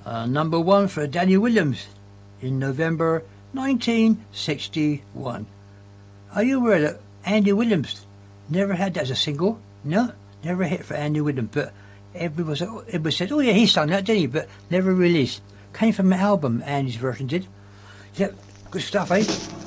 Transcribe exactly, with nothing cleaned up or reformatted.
Uh, number one for Danny Williams in November nineteen sixty-one. Are you aware that Andy Williams never had that as a single? No, never a hit for Andy Williams, but everybody, was, everybody said, oh yeah, he sung that, didn't he? But never released. Came from an album, Andy's version did. Yep, good stuff, eh?